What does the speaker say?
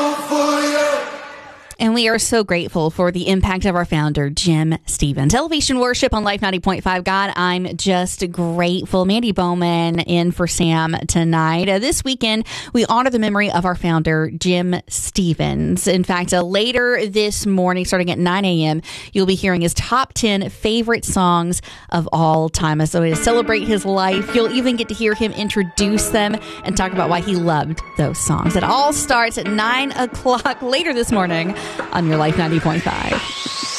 And we are so grateful for the impact of our founder, Jim Stevens. Elevation Worship on Life 90.5. God, I'm just grateful. Mandy Bowman in for Sam tonight. This weekend, we honor the memory of our founder, Jim Stevens. In fact, later this morning, starting at 9 a.m., you'll be hearing his top 10 favorite songs of all time. So to celebrate his life, you'll even get to hear him introduce them and talk about why he loved those songs. It all starts at 9 o'clock later this morning on your Life 90.5.